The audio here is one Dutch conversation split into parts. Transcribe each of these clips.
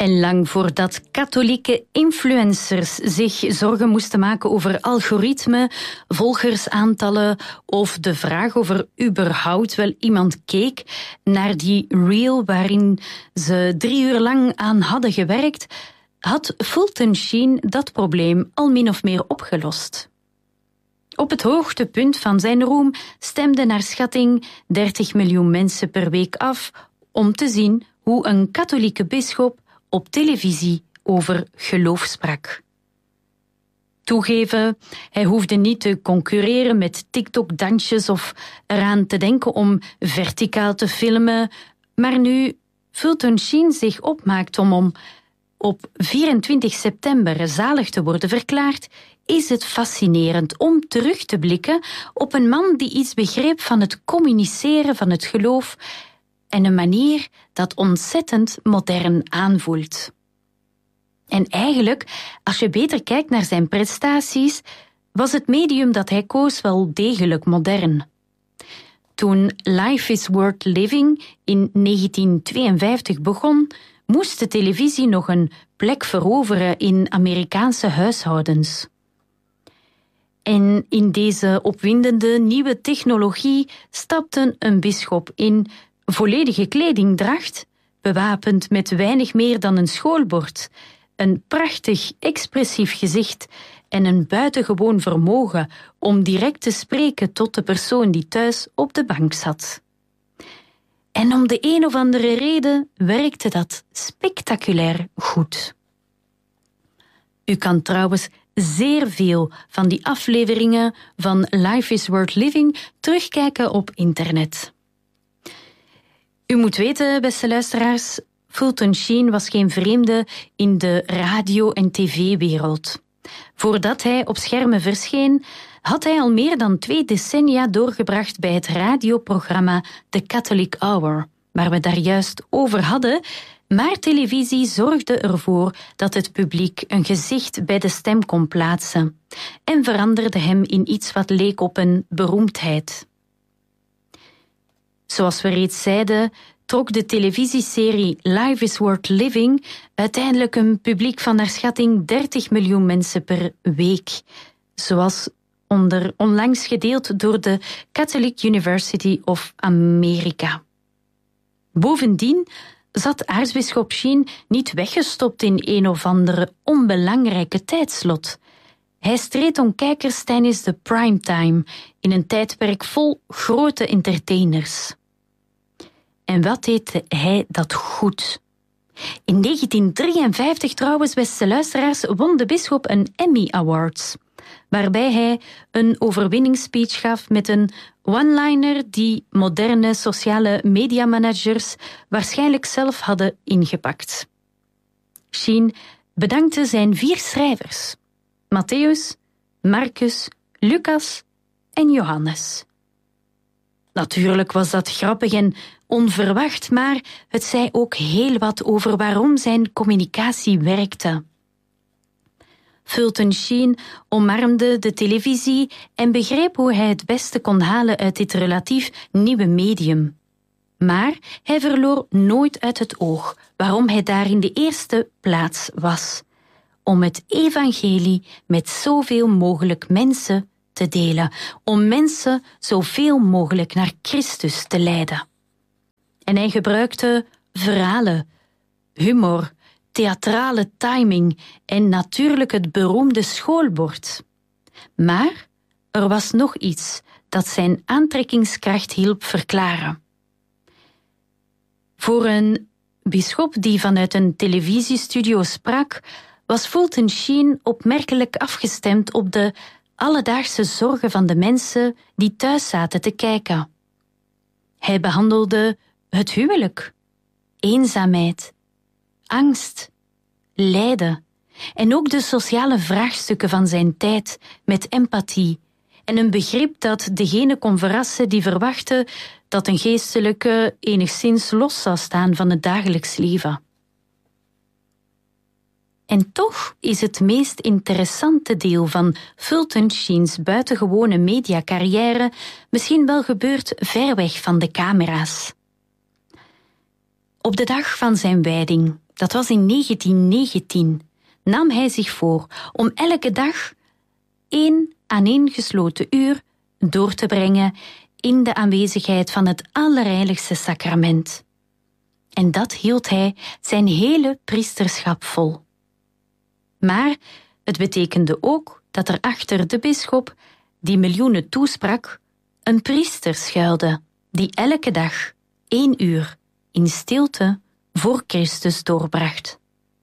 En lang voordat katholieke influencers zich zorgen moesten maken over algoritme, volgersaantallen of de vraag of er überhaupt wel iemand keek naar die reel waarin ze 3 uur lang aan hadden gewerkt, had Fulton Sheen dat probleem al min of meer opgelost. Op het hoogtepunt van zijn roem stemden naar schatting 30 miljoen mensen per week af om te zien hoe een katholieke bisschop op televisie over geloof sprak. Toegeven, hij hoefde niet te concurreren met TikTok-dansjes of eraan te denken om verticaal te filmen, maar nu Fulton Sheen zich opmaakt om op 24 september zalig te worden verklaard, is het fascinerend om terug te blikken op een man die iets begreep van het communiceren van het geloof en een manier dat ontzettend modern aanvoelt. En eigenlijk, als je beter kijkt naar zijn prestaties, was het medium dat hij koos wel degelijk modern. Toen Life is Worth Living in 1952 begon, moest de televisie nog een plek veroveren in Amerikaanse huishoudens. En in deze opwindende nieuwe technologie stapte een bisschop in volledige kledingdracht, bewapend met weinig meer dan een schoolbord, een prachtig expressief gezicht en een buitengewoon vermogen om direct te spreken tot de persoon die thuis op de bank zat. En om de een of andere reden werkte dat spectaculair goed. U kan trouwens zeer veel van die afleveringen van Life is Worth Living terugkijken op internet. U moet weten, beste luisteraars, Fulton Sheen was geen vreemde in de radio- en tv-wereld. Voordat hij op schermen verscheen, had hij al meer dan 2 decennia doorgebracht bij het radioprogramma The Catholic Hour, waar we daar juist over hadden, maar televisie zorgde ervoor dat het publiek een gezicht bij de stem kon plaatsen en veranderde hem in iets wat leek op een beroemdheid. Zoals we reeds zeiden, trok de televisieserie Life is Worth Living uiteindelijk een publiek van naar schatting 30 miljoen mensen per week, zoals onlangs gedeeld door de Catholic University of America. Bovendien zat aartsbisschop Sheen niet weggestopt in een of andere onbelangrijke tijdslot. Hij streed om kijkers tijdens de primetime in een tijdperk vol grote entertainers. En wat deed hij dat goed? In 1953 trouwens, beste luisteraars, won de bisschop een Emmy Awards, waarbij hij een overwinningsspeech gaf met een one-liner die moderne sociale mediamanagers waarschijnlijk zelf hadden ingepakt. Sheen bedankte zijn 4 schrijvers: Matthäus, Marcus, Lucas en Johannes. Natuurlijk was dat grappig en onverwacht, maar het zei ook heel wat over waarom zijn communicatie werkte. Fulton Sheen omarmde de televisie en begreep hoe hij het beste kon halen uit dit relatief nieuwe medium. Maar hij verloor nooit uit het oog waarom hij daar in de eerste plaats was: om het evangelie met zoveel mogelijk mensen te delen, om mensen zoveel mogelijk naar Christus te leiden. En hij gebruikte verhalen, humor, theatrale timing en natuurlijk het beroemde schoolbord. Maar er was nog iets dat zijn aantrekkingskracht hielp verklaren. Voor een bisschop die vanuit een televisiestudio sprak, was Fulton Sheen opmerkelijk afgestemd op de alledaagse zorgen van de mensen die thuis zaten te kijken. Hij behandelde het huwelijk, eenzaamheid, angst, lijden en ook de sociale vraagstukken van zijn tijd met empathie en een begrip dat degene kon verrassen die verwachtte dat een geestelijke enigszins los zou staan van het dagelijks leven. En toch is het meest interessante deel van Fulton Sheen's buitengewone mediacarrière misschien wel gebeurd ver weg van de camera's. Op de dag van zijn wijding, dat was in 1919, nam hij zich voor om elke dag 1 aaneengesloten uur door te brengen in de aanwezigheid van het allerheiligste sacrament. En dat hield hij zijn hele priesterschap vol. Maar het betekende ook dat er achter de bisschop, die miljoenen toesprak, een priester schuilde, die elke dag 1 uur in stilte voor Christus doorbracht.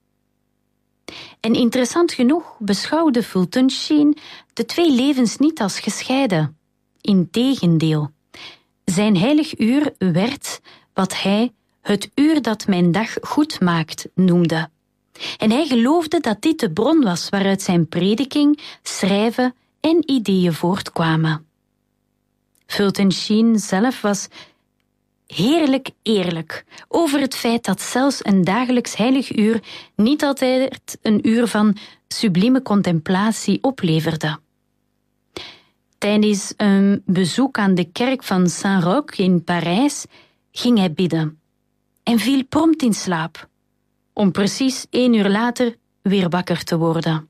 En interessant genoeg beschouwde Fulton Sheen de 2 levens niet als gescheiden. Integendeel, zijn heilig uur werd wat hij het uur dat mijn dag goed maakt noemde. En hij geloofde dat dit de bron was waaruit zijn prediking, schrijven en ideeën voortkwamen. Fulton Sheen zelf was heerlijk eerlijk over het feit dat zelfs een dagelijks heilig uur niet altijd een uur van sublieme contemplatie opleverde. Tijdens een bezoek aan de kerk van Saint-Roch in Parijs ging hij bidden en viel prompt in slaap, om precies 1 uur later weer wakker te worden.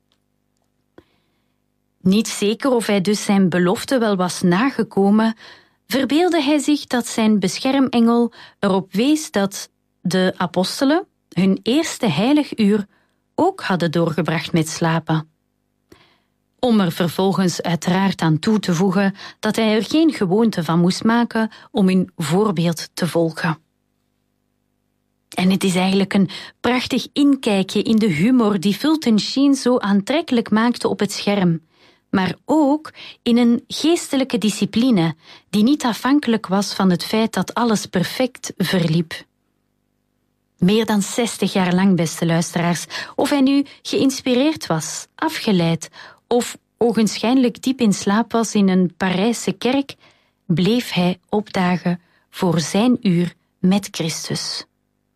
Niet zeker of hij dus zijn belofte wel was nagekomen, verbeeldde hij zich dat zijn beschermengel erop wees dat de apostelen hun eerste heilig uur ook hadden doorgebracht met slapen. Om er vervolgens uiteraard aan toe te voegen dat hij er geen gewoonte van moest maken om hun voorbeeld te volgen. En het is eigenlijk een prachtig inkijkje in de humor die Fulton Sheen zo aantrekkelijk maakte op het scherm, maar ook in een geestelijke discipline die niet afhankelijk was van het feit dat alles perfect verliep. Meer dan 60 jaar lang, beste luisteraars, of hij nu geïnspireerd was, afgeleid of ogenschijnlijk diep in slaap was in een Parijse kerk, bleef hij opdagen voor zijn uur met Christus.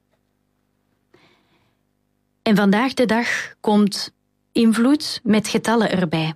En vandaag de dag komt invloed met getallen erbij.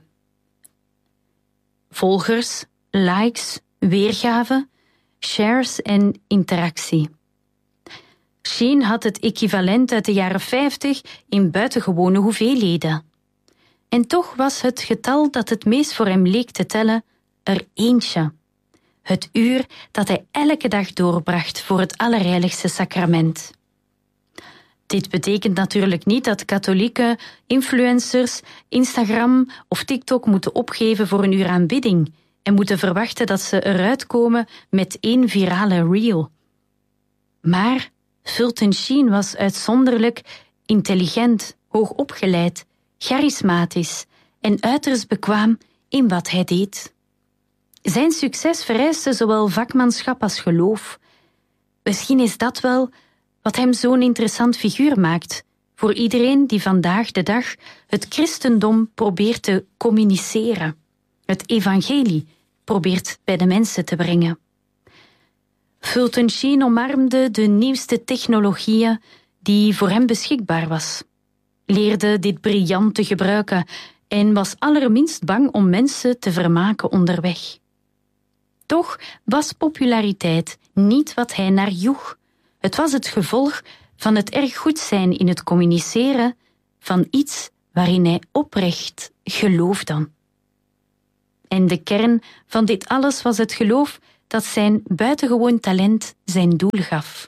Volgers, likes, weergave, shares en interactie. Sheen had het equivalent uit de jaren 50 in buitengewone hoeveelheden. En toch was het getal dat het meest voor hem leek te tellen er eentje. Het uur dat hij elke dag doorbracht voor het allerheiligste sacrament. Dit betekent natuurlijk niet dat katholieke influencers Instagram of TikTok moeten opgeven voor een uur aanbidding en moeten verwachten dat ze eruit komen met 1 virale reel. Maar Fulton Sheen was uitzonderlijk intelligent, hoogopgeleid, charismatisch en uiterst bekwaam in wat hij deed. Zijn succes vereiste zowel vakmanschap als geloof. Misschien is dat wel wat hem zo'n interessant figuur maakt voor iedereen die vandaag de dag het christendom probeert te communiceren, het evangelie probeert bij de mensen te brengen. Fulton Sheen omarmde de nieuwste technologieën die voor hem beschikbaar was, leerde dit briljant te gebruiken en was allerminst bang om mensen te vermaken onderweg. Toch was populariteit niet wat hij naar joeg. Het was het gevolg van het erg goed zijn in het communiceren van iets waarin hij oprecht geloofde. En de kern van dit alles was het geloof dat zijn buitengewoon talent zijn doel gaf.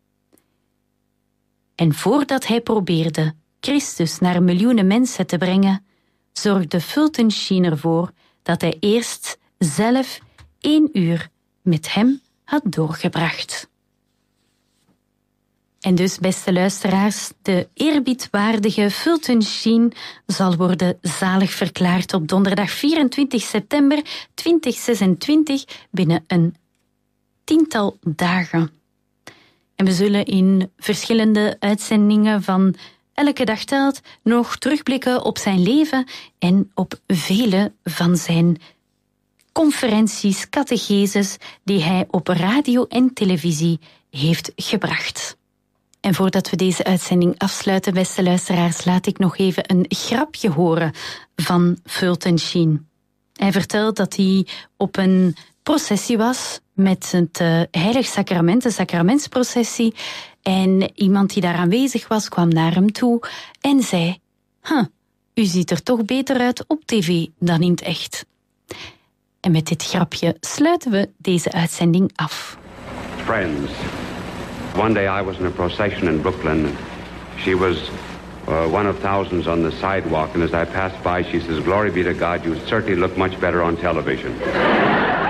En voordat hij probeerde Christus naar miljoenen mensen te brengen, zorgde Fulton Sheen ervoor dat hij eerst zelf 1 uur met hem had doorgebracht. En dus, beste luisteraars, de eerbiedwaardige Fulton Sheen zal worden zalig verklaard op donderdag 24 september 2026 binnen een 10-tal dagen. En we zullen in verschillende uitzendingen van Elke Dag Telt nog terugblikken op zijn leven en op vele van zijn conferenties, catecheses die hij op radio en televisie heeft gebracht. En voordat we deze uitzending afsluiten, beste luisteraars, laat ik nog even een grapje horen van Fulton Sheen. Hij vertelt dat hij op een processie was met het Heilig Sacrament, de sacramentsprocessie, En iemand die daar aanwezig was, kwam naar hem toe en zei: u ziet er toch beter uit op tv dan in het echt. En met dit grapje sluiten we deze uitzending af. Friends. One day I was in a procession in Brooklyn. She was one of thousands on the sidewalk, and as I passed by, she says, "Glory be to God, you certainly look much better on television."